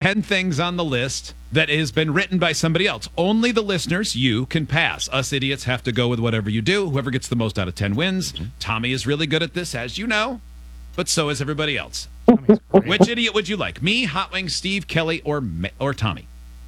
10 things on the list that has been written by somebody else. Only the listeners, you, can pass. Us idiots have to go with whatever you do. Whoever gets the most out of 10 wins. Tommy is really good at this, as you know, but so is everybody else. Which idiot would you like? Me, Hot Wings, Steve, Kelly, or Tommy?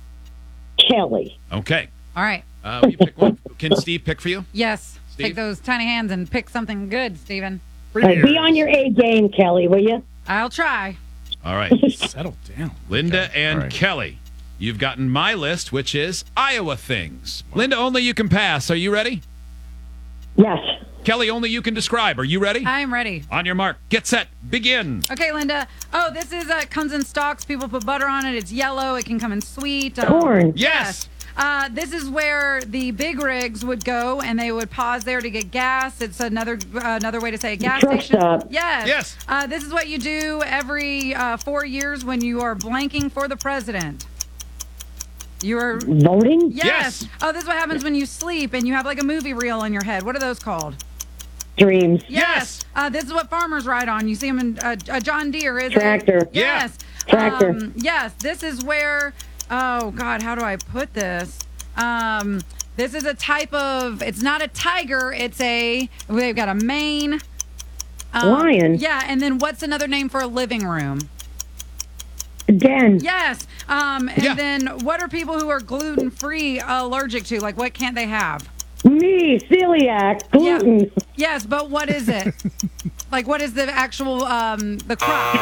Kelly. Okay. All right. You pick one. Can Steve pick for you? Yes. Steve? Take those tiny hands and pick something good, Steven. Be on your A game, Kelly, will you? I'll try. All right. Settle down. Linda and All right. Kelly, you've gotten my list, which is Iowa things. Linda, only you can pass. Are you ready? Yes. Kelly, only you can describe. Are you ready? I'm ready. On your mark, get set, begin. Okay, Linda. Oh, this is comes in stalks. People put butter on it. It's yellow. It can come in sweet. Corn. Yes. This is where the big rigs would go, and they would pause there to get gas. It's another way to say a gas Truck station. stop. Yes. Yes. This is what you do every 4 years when you are blanking for the president. You are Voting? Yes. Oh, this is what happens when you sleep and you have like a movie reel in your head. What are those called? Dreams. Yes. This is what farmers ride on. You see them in a John Deere. Is Tractor. It? Yes. Tractor. Yes. This is where. Oh God, how do I put this? This is a type of. It's not a tiger. It's a. They've got a mane. Lion. Yeah, and then what's another name for a living room? Den. Yes. And Yeah. then what are people who are gluten free allergic to? Like what can't they have? Me, celiac, gluten. Yes, but what is it? Like, what is the actual the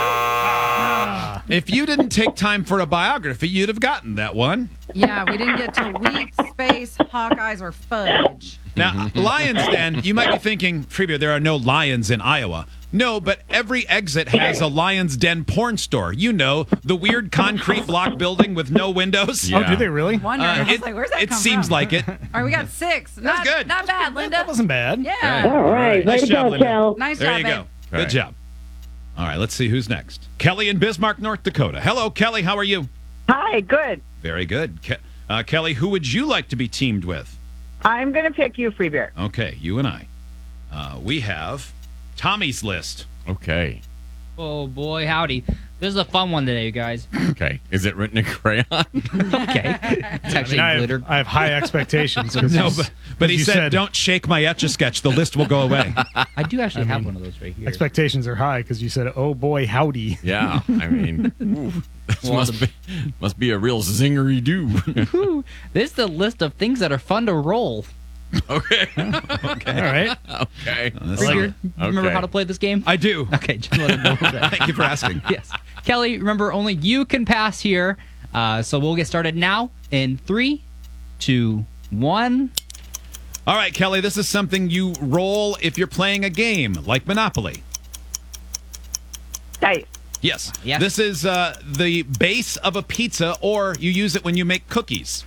crop? If you didn't take time for a biography, you'd have gotten that one. Yeah, we didn't get to wheat, space, Hawkeyes, or fudge. Now, Lions Den, you might be thinking, Freebie, there are no lions in Iowa. No, but every exit has a Lions Den porn store. You know, the weird concrete block building with no windows. Oh, do they really? Wondering, I was like, where's that It come seems from? like it. All right, we got 6. That's good. Not bad, Linda. That wasn't bad. Yeah. All right. Nice Way to job, go, Linda. Kel. Nice There job, you babe. go. Good right. job. All right, let's see who's next. Kelly in Bismarck, North Dakota. Hello, Kelly. How are you? Hi, good. Very good. Kelly, who would you like to be teamed with? I'm going to pick you, Free Beer. Okay, you and I. We have Tommy's list. Okay. Oh, boy, howdy. This is a fun one today, you guys. Okay. Is it written in crayon? Okay. It's actually glittered. I have high expectations. 'cause No, you- but he you said, don't shake my Etch-a-Sketch. The list will go away. I do actually have one of those right here. expectations are high because you said, "Oh boy, howdy." Yeah. I mean, this Well, must be a real zingery do. This is the list of things that are fun to roll. Okay. All right. Okay. Let's Right see. here. Remember how to play this game? I do. Okay, just let him know that. Thank you for asking. Yes. Kelly, remember, only you can pass here. So we'll get started now in 3, 2, 1. All right, Kelly, this is something you roll if you're playing a game, like Monopoly. Dice. Yes. Yes. This is the base of a pizza, or you use it when you make cookies.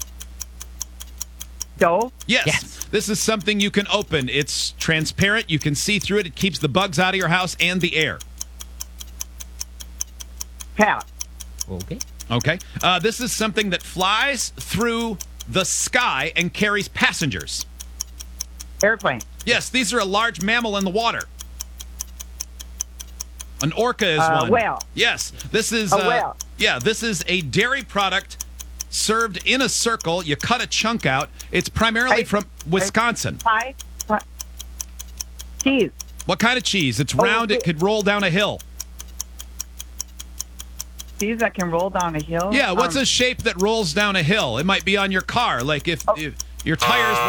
Dough. Yes. This is something you can open. It's transparent. You can see through it. It keeps the bugs out of your house and the air. Pat. Okay. Okay. This is something that flies through the sky and carries passengers. Airplane. Yes, these are a large mammal in the water. An orca is one. Whale. Yes. This is A whale. Yeah, this is a dairy product served in a circle. You cut a chunk out. It's primarily from Wisconsin. Pie. Cheese. What kind of cheese? It's round. It could roll down a hill. Cheese that can roll down a hill. Yeah, what's a shape that rolls down a hill? It might be on your car. Like if your tires...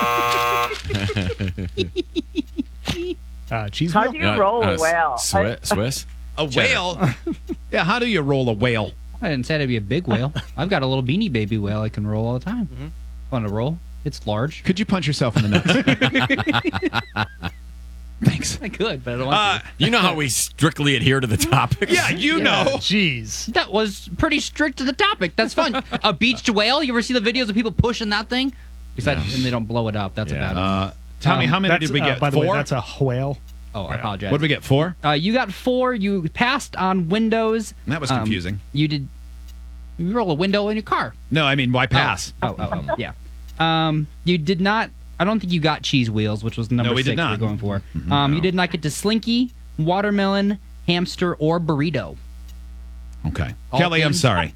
Cheese How wheel? do you roll a whale? Swiss? A whale? Yeah, how do you roll a whale? I didn't say it'd be a big whale. I've got a little beanie baby whale I can roll all the time. Fun to roll. It's large. Could you punch yourself in the nuts? Thanks. I could, but I don't want to. You know how we strictly adhere to the topics? Yeah, you know. Jeez. That was pretty strict to the topic. That's fun. A beached whale? You ever see the videos of people pushing that thing? Besides, and they don't blow it up. That's a bad one. Tommy, how many That's, did we get? by the 4? way, that's a whale. Oh, I apologize. What did we get? 4? You got 4. You passed on Windows. That was confusing. You did. You roll a window in your car. No, I mean, why pass? Yeah. You did not. I don't think you got cheese wheels, which was number No, we 6 did not. we were going for. You did not get to Slinky, watermelon, hamster, or burrito. Okay. All Kelly, I'm things- sorry.